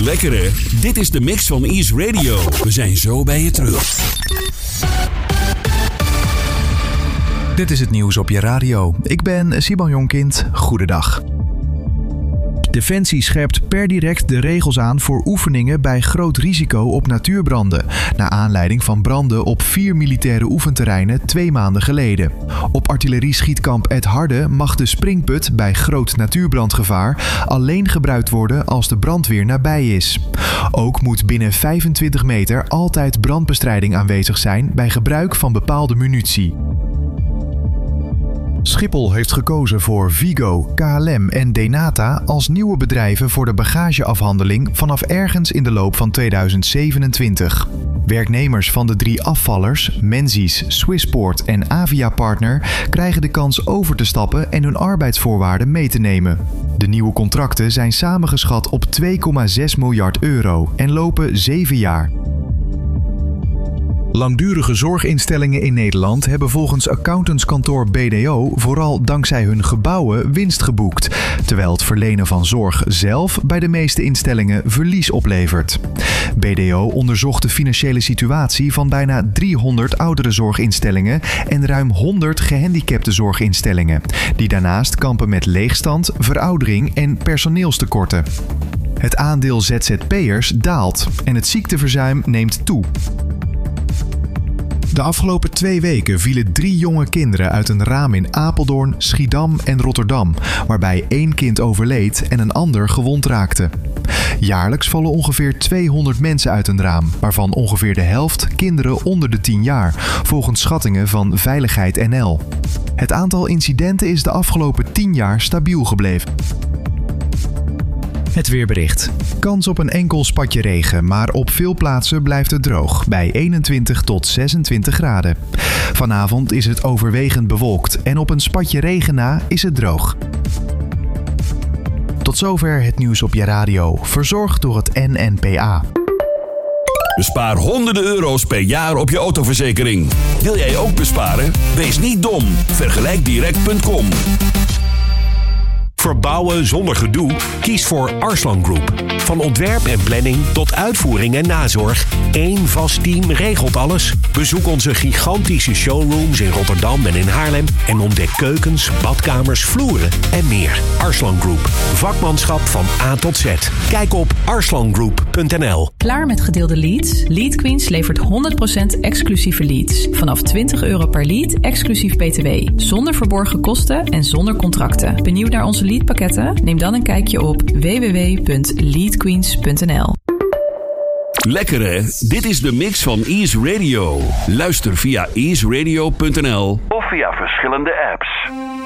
Lekker hè? Dit is de mix van Ease Radio. We zijn zo bij je terug. Dit is het nieuws op je radio. Ik ben Siban Jonkind. Goedendag. Defensie scherpt per direct de regels aan voor oefeningen bij groot risico op natuurbranden. Naar aanleiding van branden op 4 militaire oefenterreinen 2 maanden geleden. Op artillerieschietkamp Het Harde mag de springput bij groot natuurbrandgevaar alleen gebruikt worden als de brandweer nabij is. Ook moet binnen 25 meter altijd brandbestrijding aanwezig zijn bij gebruik van bepaalde munitie. Schiphol heeft gekozen voor Vigo, KLM en Denata als nieuwe bedrijven voor de bagageafhandeling vanaf ergens in de loop van 2027. Werknemers van de 3 afvallers, Menzies, Swissport en Aviapartner, krijgen de kans over te stappen en hun arbeidsvoorwaarden mee te nemen. De nieuwe contracten zijn samengeschat op 2,6 miljard euro en lopen 7 jaar. Langdurige zorginstellingen in Nederland hebben volgens accountantskantoor BDO vooral dankzij hun gebouwen winst geboekt, terwijl het verlenen van zorg zelf bij de meeste instellingen verlies oplevert. BDO onderzocht de financiële situatie van bijna 300 ouderenzorginstellingen en ruim 100 gehandicaptenzorginstellingen, die daarnaast kampen met leegstand, veroudering en personeelstekorten. Het aandeel ZZP'ers daalt en het ziekteverzuim neemt toe. De afgelopen 2 weken vielen 3 jonge kinderen uit een raam in Apeldoorn, Schiedam en Rotterdam, waarbij 1 kind overleed en een ander gewond raakte. Jaarlijks vallen ongeveer 200 mensen uit een raam, waarvan ongeveer de helft kinderen onder de 10 jaar, volgens schattingen van Veiligheid NL. Het aantal incidenten is de afgelopen 10 jaar stabiel gebleven. Het weerbericht. Kans op een enkel spatje regen, maar op veel plaatsen blijft het droog, bij 21 tot 26 graden. Vanavond is het overwegend bewolkt en op een spatje regen na is het droog. Tot zover het nieuws op je radio, verzorgd door het NNPA. Bespaar honderden euro's per jaar op je autoverzekering. Wil jij ook besparen? Wees niet dom. Vergelijkdirect.com. Verbouwen zonder gedoe? Kies voor Arslan Group. Van ontwerp en planning tot uitvoering en nazorg. 1 vast team regelt alles. Bezoek onze gigantische showrooms in Rotterdam en in Haarlem en ontdek keukens, badkamers, vloeren en meer. Arslan Group. Vakmanschap van A tot Z. Kijk op arslangroup.nl. Klaar met gedeelde leads? Lead Queens levert 100% exclusieve leads. Vanaf €20 per lead, exclusief BTW. Zonder verborgen kosten en zonder contracten. Benieuwd naar onze leadpakketten? Neem dan een kijkje op www.leadqueens.nl. Lekker hè? Dit is de mix van Ease Radio. Luister via easeradio.nl of via verschillende apps.